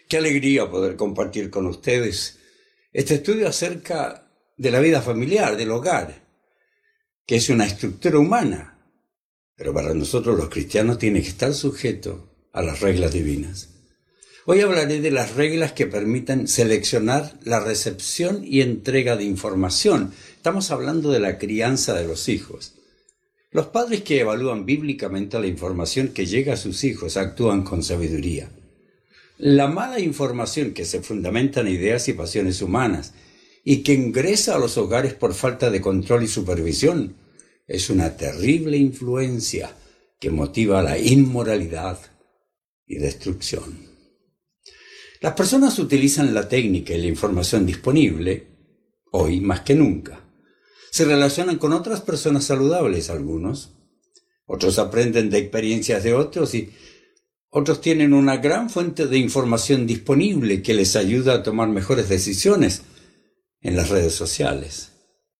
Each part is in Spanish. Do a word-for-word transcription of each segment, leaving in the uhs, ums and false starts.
Qué alegría poder compartir con ustedes este estudio acerca de la vida familiar, del hogar, que es una estructura humana, pero para nosotros los cristianos tiene que estar sujeto a las reglas divinas. Hoy hablaré de las reglas que permiten seleccionar la recepción y entrega de información. Estamos hablando de la crianza de los hijos. Los padres que evalúan bíblicamente la información que llega a sus hijos actúan con sabiduría. La mala información que se fundamenta en ideas y pasiones humanas y que ingresa a los hogares por falta de control y supervisión es una terrible influencia que motiva la inmoralidad y destrucción. Las personas utilizan la técnica y la información disponible, hoy más que nunca. Se relacionan con otras personas saludables, algunos. Otros aprenden de experiencias de otros y otros tienen una gran fuente de información disponible que les ayuda a tomar mejores decisiones en las redes sociales.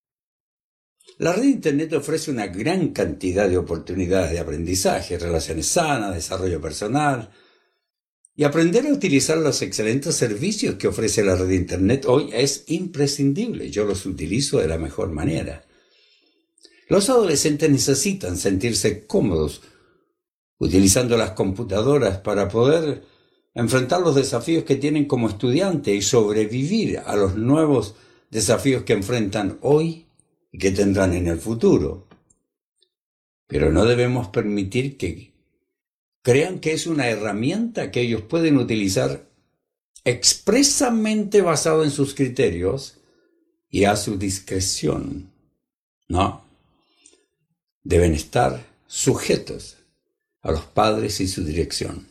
La red de Internet ofrece una gran cantidad de oportunidades de aprendizaje, relaciones sanas, desarrollo personal. Y aprender a utilizar los excelentes servicios que ofrece la red de Internet hoy es imprescindible. Yo los utilizo de la mejor manera. Los adolescentes necesitan sentirse cómodos utilizando las computadoras para poder enfrentar los desafíos que tienen como estudiante y sobrevivir a los nuevos desafíos que enfrentan hoy y que tendrán en el futuro. Pero no debemos permitir que crean que es una herramienta que ellos pueden utilizar expresamente basado en sus criterios y a su discreción. No, deben estar sujetos a los padres y su dirección.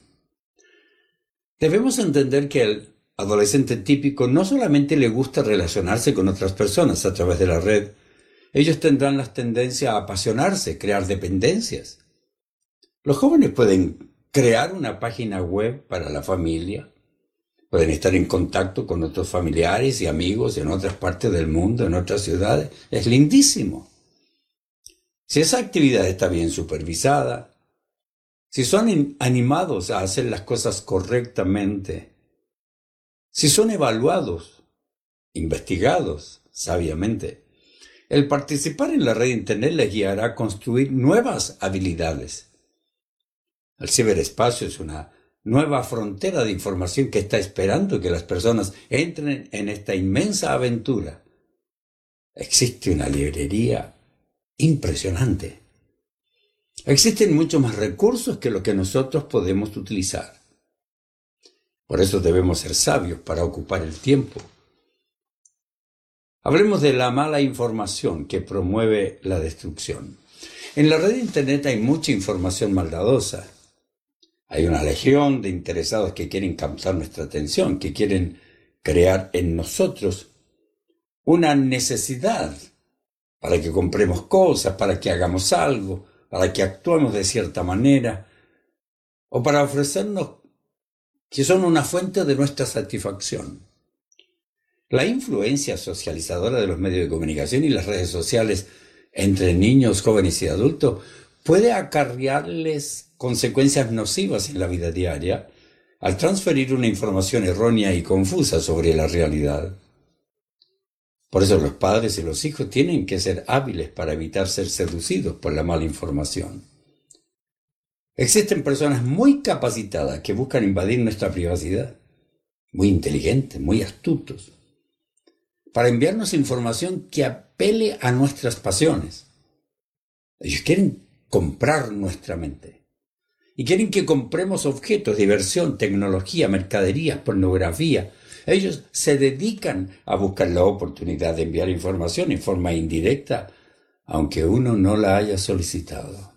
Debemos entender que al adolescente típico no solamente le gusta relacionarse con otras personas a través de la red, ellos tendrán la tendencia a apasionarse, crear dependencias. Los jóvenes pueden crear una página web para la familia, pueden estar en contacto con otros familiares y amigos en otras partes del mundo, en otras ciudades. Es lindísimo. Si esa actividad está bien supervisada, si son animados a hacer las cosas correctamente, si son evaluados, investigados sabiamente, el participar en la red de Internet les guiará a construir nuevas habilidades. El ciberespacio es una nueva frontera de información que está esperando que las personas entren en esta inmensa aventura. Existe una librería impresionante. Existen muchos más recursos que lo que nosotros podemos utilizar. Por eso debemos ser sabios para ocupar el tiempo. Hablemos de la mala información que promueve la destrucción. En la red de Internet hay mucha información maldadosa. Hay una legión de interesados que quieren captar nuestra atención, que quieren crear en nosotros una necesidad para que compremos cosas, para que hagamos algo, para que actuemos de cierta manera, o para ofrecernos que son una fuente de nuestra satisfacción. La influencia socializadora de los medios de comunicación y las redes sociales entre niños, jóvenes y adultos puede acarrearles consecuencias nocivas en la vida diaria al transferir una información errónea y confusa sobre la realidad. Por eso los padres y los hijos tienen que ser hábiles para evitar ser seducidos por la mala información. Existen personas muy capacitadas que buscan invadir nuestra privacidad, muy inteligentes, muy astutos, para enviarnos información que apele a nuestras pasiones. Ellos quieren comprar nuestra mente y quieren que compremos objetos, diversión, tecnología, mercaderías, pornografía. Ellos se dedican a buscar la oportunidad de enviar información en forma indirecta, aunque uno no la haya solicitado.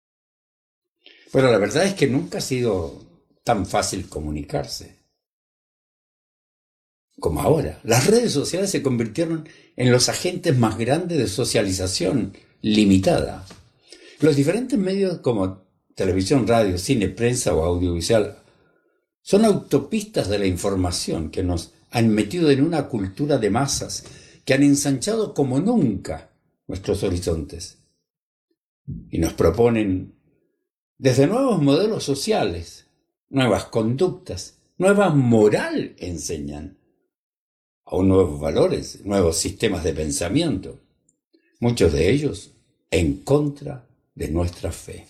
Pero la verdad es que nunca ha sido tan fácil comunicarse como ahora. Las redes sociales se convirtieron en los agentes más grandes de socialización limitada. Los diferentes medios como televisión, radio, cine, prensa o audiovisual son autopistas de la información que nos han metido en una cultura de masas que han ensanchado como nunca nuestros horizontes y nos proponen desde nuevos modelos sociales, nuevas conductas nueva moral enseñan, aún nuevos valores, nuevos sistemas de pensamiento, muchos de ellos en contra de nuestra fe.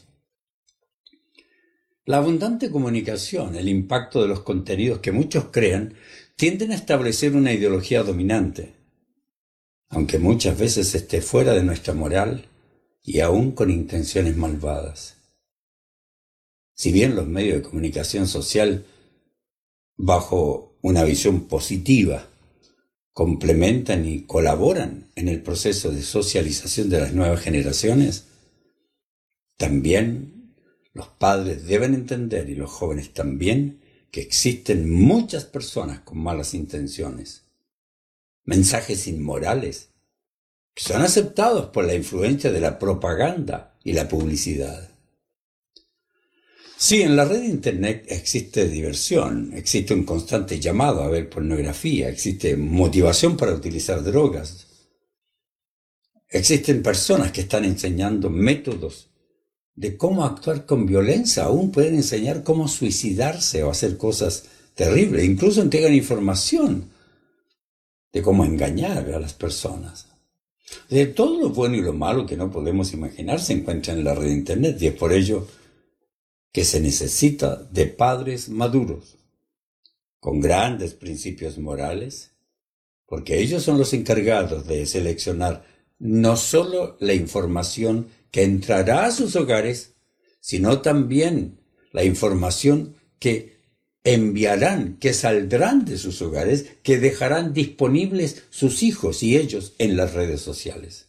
La abundante comunicación, el impacto de los contenidos que muchos crean, tienden a establecer una ideología dominante, aunque muchas veces esté fuera de nuestra moral y aún con intenciones malvadas. Si bien los medios de comunicación social, bajo una visión positiva, complementan y colaboran en el proceso de socialización de las nuevas generaciones, también los padres deben entender, y los jóvenes también, que existen muchas personas con malas intenciones, mensajes inmorales, que son aceptados por la influencia de la propaganda y la publicidad. Sí, en la red de Internet existe diversión, existe un constante llamado a ver pornografía, existe motivación para utilizar drogas. Existen personas que están enseñando métodos de cómo actuar con violencia, aún pueden enseñar cómo suicidarse o hacer cosas terribles, incluso entregan información de cómo engañar a las personas. De todo lo bueno y lo malo que no podemos imaginar se encuentra en la red de Internet, y es por ello que se necesita de padres maduros, con grandes principios morales, porque ellos son los encargados de seleccionar no solo la información que entrará a sus hogares, sino también la información que enviarán, que saldrán de sus hogares, que dejarán disponibles sus hijos y ellos en las redes sociales.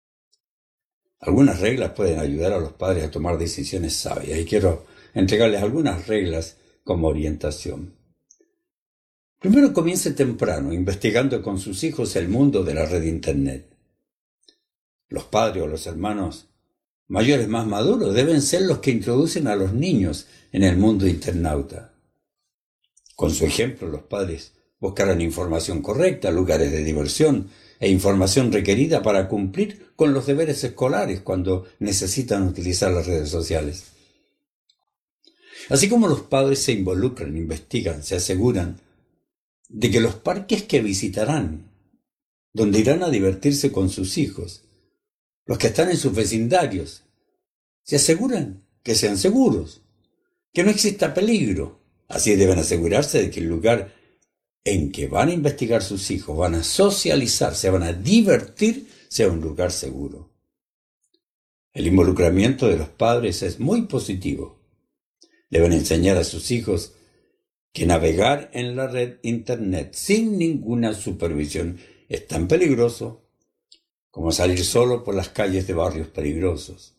Algunas reglas pueden ayudar a los padres a tomar decisiones sabias, y quiero entregarles algunas reglas como orientación. Primero, comience temprano, investigando con sus hijos el mundo de la red de Internet. Los padres o los hermanos mayores más maduros deben ser los que introducen a los niños en el mundo internauta. Con su ejemplo, los padres buscarán información correcta, lugares de diversión e información requerida para cumplir con los deberes escolares cuando necesitan utilizar las redes sociales. Así como los padres se involucran, investigan, se aseguran de que los parques que visitarán, donde irán a divertirse con sus hijos, los que están en sus vecindarios, se aseguran que sean seguros, que no exista peligro. Así deben asegurarse de que el lugar en que van a investigar sus hijos, van a socializar, se van a divertir, sea un lugar seguro. El involucramiento de los padres es muy positivo. Deben enseñar a sus hijos que navegar en la red Internet sin ninguna supervisión es tan peligroso como salir solo por las calles de barrios peligrosos.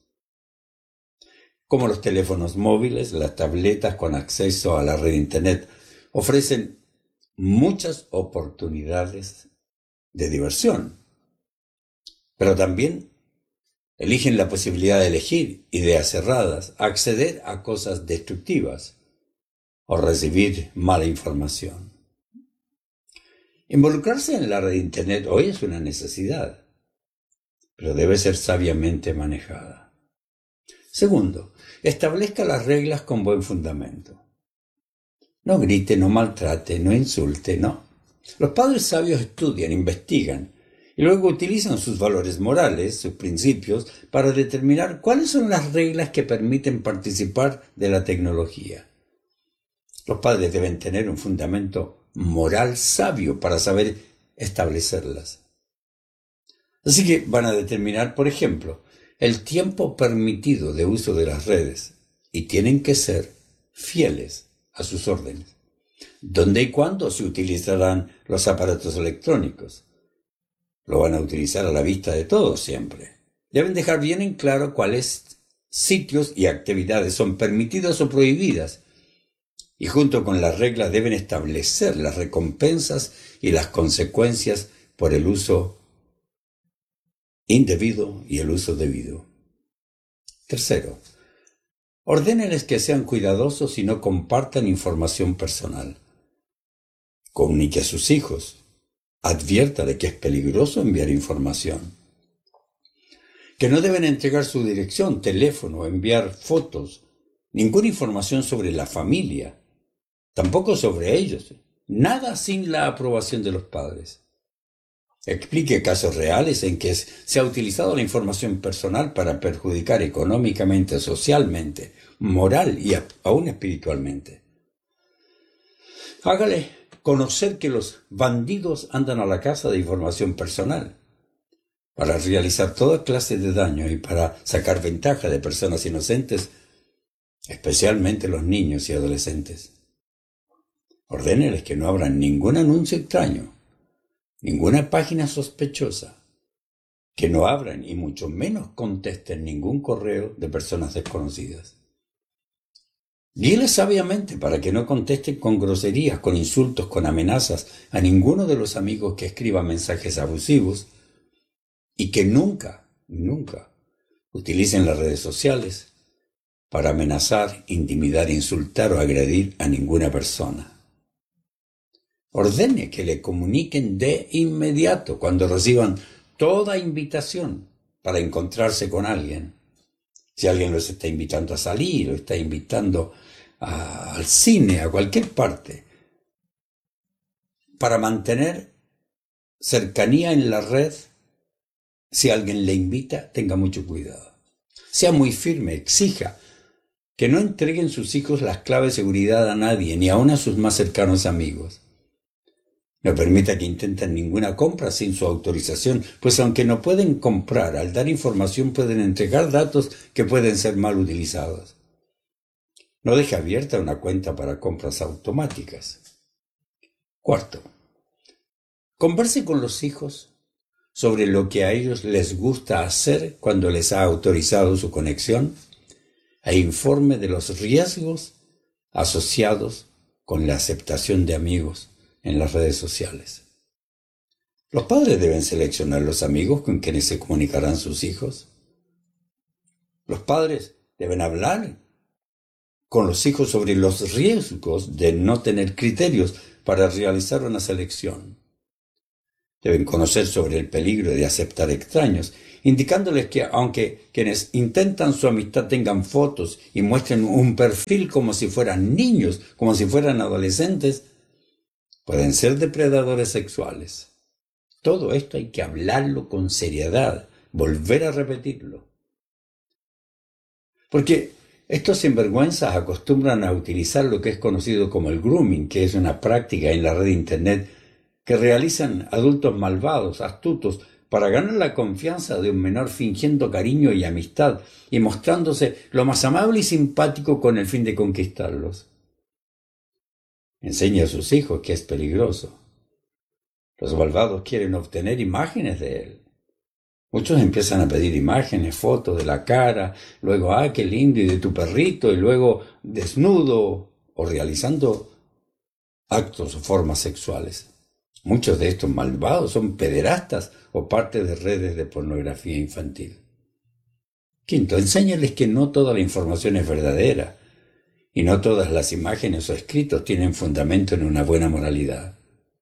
Como los teléfonos móviles, las tabletas con acceso a la red Internet ofrecen muchas oportunidades de diversión, pero también eligen la posibilidad de elegir ideas cerradas, acceder a cosas destructivas o recibir mala información. Involucrarse en la red de Internet hoy es una necesidad, pero debe ser sabiamente manejada. Segundo, establezca las reglas con buen fundamento. No grite, no maltrate, no insulte, no. Los padres sabios estudian, investigan y luego utilizan sus valores morales, sus principios, para determinar cuáles son las reglas que permiten participar de la tecnología. Los padres deben tener un fundamento moral sabio para saber establecerlas. Así que van a determinar, por ejemplo, el tiempo permitido de uso de las redes y tienen que ser fieles a sus órdenes. ¿Dónde y cuándo se utilizarán los aparatos electrónicos? Lo van a utilizar a la vista de todos siempre. Deben dejar bien en claro cuáles sitios y actividades son permitidas o prohibidas. Y junto con las reglas deben establecer las recompensas y las consecuencias por el uso indebido y el uso debido. Tercero, ordénenles que sean cuidadosos y no compartan información personal. Comunique a sus hijos. Adviértale que es peligroso enviar información. Que no deben entregar su dirección, teléfono, enviar fotos, ninguna información sobre la familia, tampoco sobre ellos, nada sin la aprobación de los padres. Explique casos reales en que se ha utilizado la información personal para perjudicar económicamente, socialmente, moral y aún espiritualmente. Hágale conocer que los bandidos andan a la caza de información personal para realizar toda clase de daño y para sacar ventaja de personas inocentes, especialmente los niños y adolescentes. Ordéneles que no abran ningún anuncio extraño, ninguna página sospechosa, que no abran y mucho menos contesten ningún correo de personas desconocidas. Guíeles sabiamente para que no contesten con groserías, con insultos, con amenazas a ninguno de los amigos que escriba mensajes abusivos y que nunca, nunca utilicen las redes sociales para amenazar, intimidar, insultar o agredir a ninguna persona. Ordene que le comuniquen de inmediato cuando reciban toda invitación para encontrarse con alguien. Si alguien los está invitando a salir, o está invitando a, al cine, a cualquier parte, para mantener cercanía en la red, si alguien le invita, tenga mucho cuidado. Sea muy firme, exija que no entreguen sus hijos las claves de seguridad a nadie, ni aun a sus más cercanos amigos. No permita que intenten ninguna compra sin su autorización, pues aunque no pueden comprar, al dar información pueden entregar datos que pueden ser mal utilizados. No deje abierta una cuenta para compras automáticas. Cuarto, converse con los hijos sobre lo que a ellos les gusta hacer cuando les ha autorizado su conexión e informe de los riesgos asociados con la aceptación de amigos en las redes sociales. Los padres deben seleccionar los amigos con quienes se comunicarán sus hijos. Los padres deben hablar con los hijos sobre los riesgos de no tener criterios para realizar una selección. Deben conocer sobre el peligro de aceptar extraños, indicándoles que aunque quienes intentan su amistad tengan fotos y muestren un perfil como si fueran niños, como si fueran adolescentes, pueden ser depredadores sexuales. Todo esto hay que hablarlo con seriedad, volver a repetirlo. Porque estos sinvergüenzas acostumbran a utilizar lo que es conocido como el grooming, que es una práctica en la red de internet que realizan adultos malvados, astutos, para ganar la confianza de un menor fingiendo cariño y amistad y mostrándose lo más amable y simpático con el fin de conquistarlos. Enseña a sus hijos que es peligroso. Los malvados quieren obtener imágenes de él. Muchos empiezan a pedir imágenes, fotos de la cara, luego, ah, qué lindo, y de tu perrito, y luego desnudo, o realizando actos o formas sexuales. Muchos de estos malvados son pederastas o parte de redes de pornografía infantil. Quinto, enséñales que no toda la información es verdadera y no todas las imágenes o escritos tienen fundamento en una buena moralidad.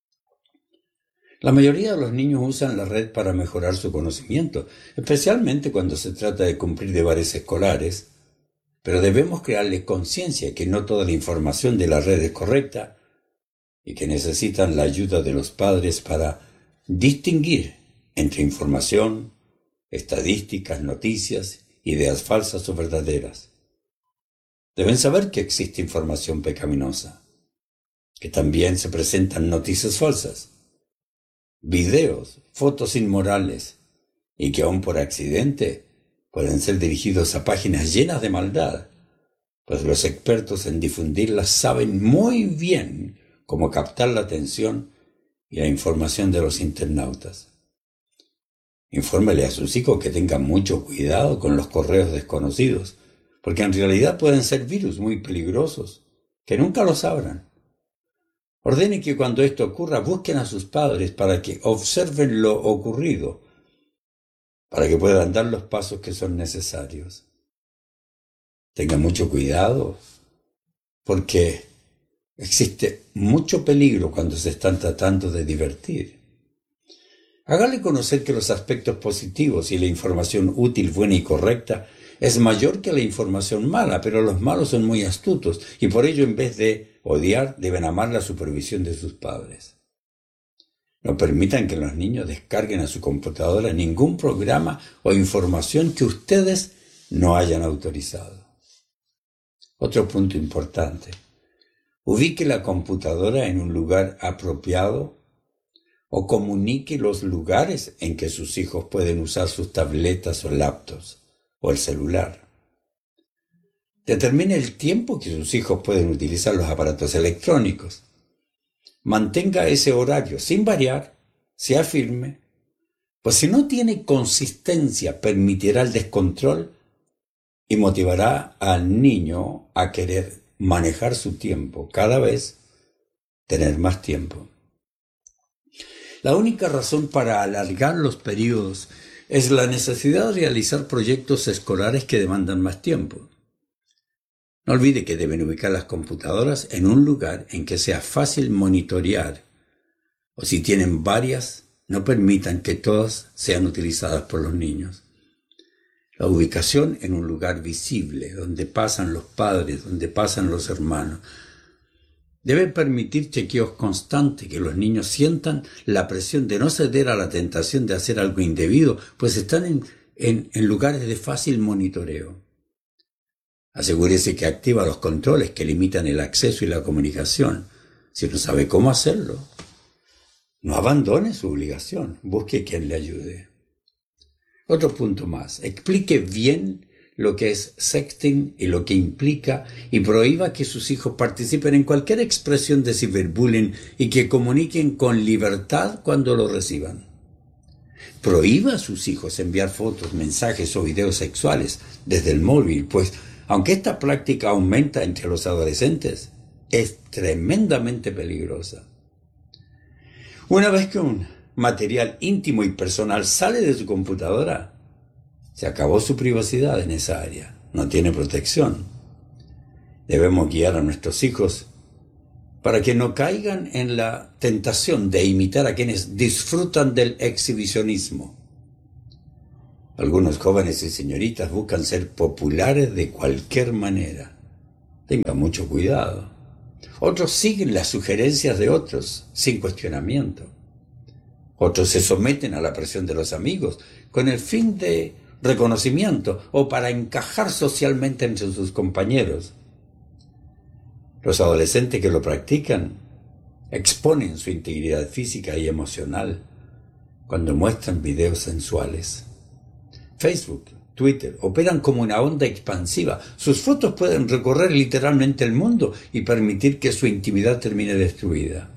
La mayoría de los niños usan la red para mejorar su conocimiento, especialmente cuando se trata de cumplir deberes escolares, pero debemos crearles conciencia que no toda la información de la red es correcta y que necesitan la ayuda de los padres para distinguir entre información, estadísticas, noticias, ideas falsas o verdaderas. Deben saber que existe información pecaminosa, que también se presentan noticias falsas, videos, fotos inmorales, y que aún por accidente pueden ser dirigidos a páginas llenas de maldad, pues los expertos en difundirlas saben muy bien cómo captar la atención y la información de los internautas. Infórmele a sus hijos que tengan mucho cuidado con los correos desconocidos, porque en realidad pueden ser virus muy peligrosos, que nunca los abran. Ordene que cuando esto ocurra busquen a sus padres para que observen lo ocurrido, para que puedan dar los pasos que son necesarios. Tengan mucho cuidado, porque existe mucho peligro cuando se están tratando de divertir. Hágale conocer que los aspectos positivos y la información útil, buena y correcta es mayor que la información mala, pero los malos son muy astutos y por ello en vez de odiar deben amar la supervisión de sus padres. No permitan que los niños descarguen a su computadora ningún programa o información que ustedes no hayan autorizado. Otro punto importante. Ubique la computadora en un lugar apropiado o comunique los lugares en que sus hijos pueden usar sus tabletas o laptops o el celular. Determine el tiempo que sus hijos pueden utilizar los aparatos electrónicos. Mantenga ese horario sin variar, sea firme, pues si no tiene consistencia permitirá el descontrol y motivará al niño a querer manejar su tiempo, cada vez tener más tiempo. La única razón para alargar los periodos es la necesidad de realizar proyectos escolares que demandan más tiempo. No olvide que deben ubicar las computadoras en un lugar en que sea fácil monitorear, o si tienen varias, no permitan que todas sean utilizadas por los niños. La ubicación en un lugar visible, donde pasan los padres, donde pasan los hermanos, debe permitir chequeos constantes, que los niños sientan la presión de no ceder a la tentación de hacer algo indebido, pues están en, en, en lugares de fácil monitoreo. Asegúrese que activa los controles que limitan el acceso y la comunicación. Si no sabe cómo hacerlo, no abandone su obligación, busque quien le ayude. Otro punto más, explique bien lo que es sexting y lo que implica y prohíba que sus hijos participen en cualquier expresión de ciberbullying y que comuniquen con libertad cuando lo reciban. Prohíba a sus hijos enviar fotos, mensajes o videos sexuales desde el móvil, pues aunque esta práctica aumenta entre los adolescentes, es tremendamente peligrosa. Una vez que un material íntimo y personal sale de su computadora, se acabó su privacidad en esa área, no tiene protección. Debemos guiar a nuestros hijos para que no caigan en la tentación de imitar a quienes disfrutan del exhibicionismo. Algunos jóvenes y señoritas buscan ser populares de cualquier manera. Tenga mucho cuidado. Otros siguen las sugerencias de otros, sin cuestionamiento. Otros se someten a la presión de los amigos, con el fin de reconocimiento o para encajar socialmente entre sus compañeros. Los adolescentes que lo practican exponen su integridad física y emocional cuando muestran videos sensuales. Facebook, Twitter operan como una onda expansiva. Sus fotos pueden recorrer literalmente el mundo y permitir que su intimidad termine destruida.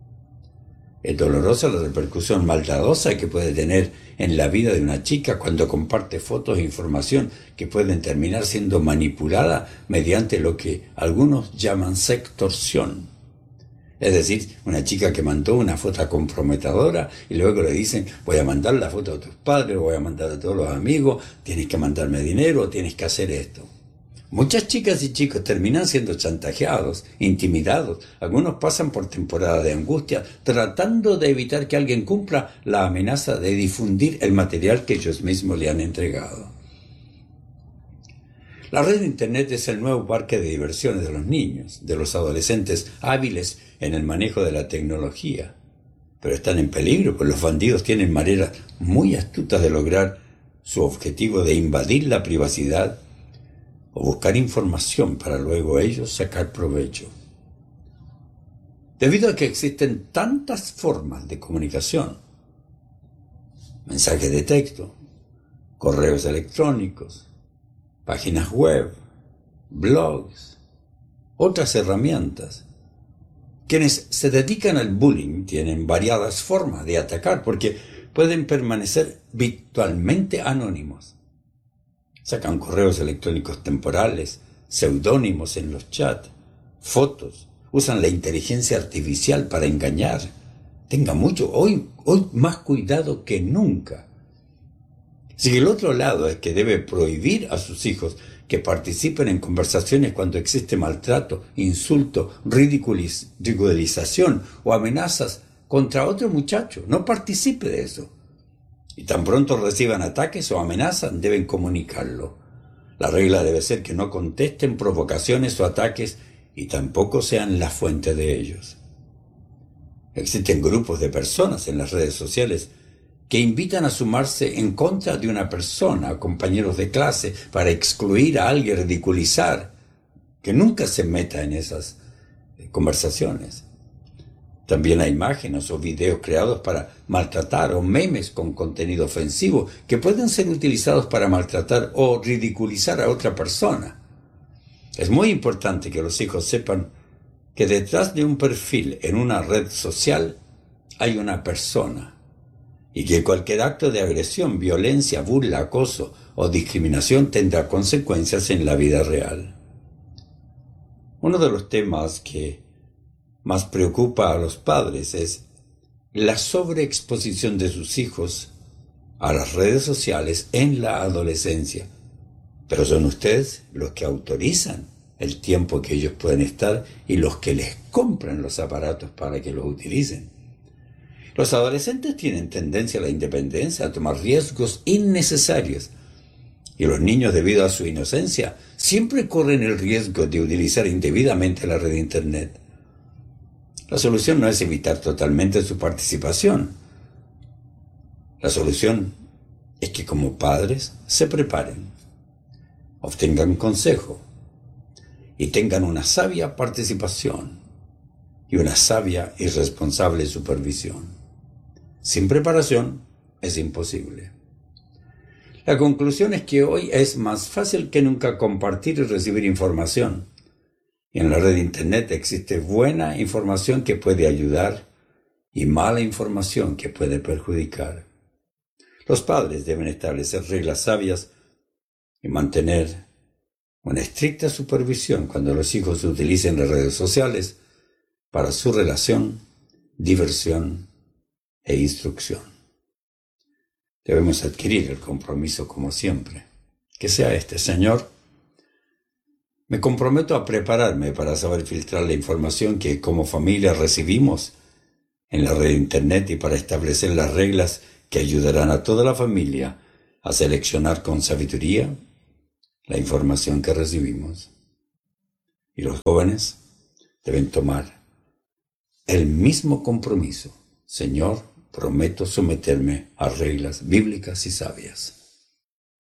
Es dolorosa la repercusión maldadosa que puede tener en la vida de una chica cuando comparte fotos e información que pueden terminar siendo manipulada mediante lo que algunos llaman sextorsión. Es decir, una chica que mandó una foto comprometedora y luego le dicen, voy a mandar la foto a tus padres, voy a mandar a todos los amigos, tienes que mandarme dinero, tienes que hacer esto. Muchas chicas y chicos terminan siendo chantajeados, intimidados. Algunos pasan por temporada de angustia tratando de evitar que alguien cumpla la amenaza de difundir el material que ellos mismos le han entregado. La red de Internet es el nuevo parque de diversiones de los niños, de los adolescentes hábiles en el manejo de la tecnología. Pero están en peligro, pues los bandidos tienen maneras muy astutas de lograr su objetivo de invadir la privacidad o buscar información para luego ellos sacar provecho. Debido a que existen tantas formas de comunicación, mensajes de texto, correos electrónicos, páginas web, blogs, otras herramientas. Quienes se dedican al bullying tienen variadas formas de atacar porque pueden permanecer virtualmente anónimos. Sacan correos electrónicos temporales, seudónimos en los chats, fotos, usan la inteligencia artificial para engañar. Tenga mucho, hoy, hoy más cuidado que nunca. Si el otro lado es que debe prohibir a sus hijos que participen en conversaciones cuando existe maltrato, insulto, ridiculiz- ridiculización o amenazas contra otro muchacho, no participe de eso. Y tan pronto reciban ataques o amenazas, deben comunicarlo. La regla debe ser que no contesten provocaciones o ataques y tampoco sean la fuente de ellos. Existen grupos de personas en las redes sociales que invitan a sumarse en contra de una persona o compañeros de clase para excluir a alguien, ridiculizar, que nunca se meta en esas conversaciones. También hay imágenes o videos creados para maltratar o memes con contenido ofensivo que pueden ser utilizados para maltratar o ridiculizar a otra persona. Es muy importante que los hijos sepan que detrás de un perfil en una red social hay una persona y que cualquier acto de agresión, violencia, burla, acoso o discriminación tendrá consecuencias en la vida real. Uno de los temas que más preocupa a los padres es la sobreexposición de sus hijos a las redes sociales en la adolescencia. Pero son ustedes los que autorizan el tiempo que ellos pueden estar y los que les compran los aparatos para que los utilicen. Los adolescentes tienen tendencia a la independencia, a tomar riesgos innecesarios. Y los niños, debido a su inocencia, siempre corren el riesgo de utilizar indebidamente la red de Internet. La solución no es evitar totalmente su participación. La solución es que como padres se preparen, obtengan consejo y tengan una sabia participación y una sabia y responsable supervisión. Sin preparación es imposible. La conclusión es que hoy es más fácil que nunca compartir y recibir información. Y en la red de Internet existe buena información que puede ayudar y mala información que puede perjudicar. Los padres deben establecer reglas sabias y mantener una estricta supervisión cuando los hijos utilicen las redes sociales para su relación, diversión e instrucción. Debemos adquirir el compromiso como siempre. Que sea este: Señor, me comprometo a prepararme para saber filtrar la información que como familia recibimos en la red de Internet y para establecer las reglas que ayudarán a toda la familia a seleccionar con sabiduría la información que recibimos. Y los jóvenes deben tomar el mismo compromiso. Señor, prometo someterme a reglas bíblicas y sabias.